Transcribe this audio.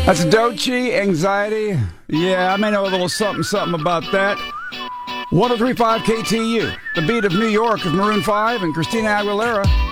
That's Doechii, Anxiety. Yeah, I may know a little something about that. 103.5 KTU, the beat of New York of Maroon 5 and Christina Aguilera.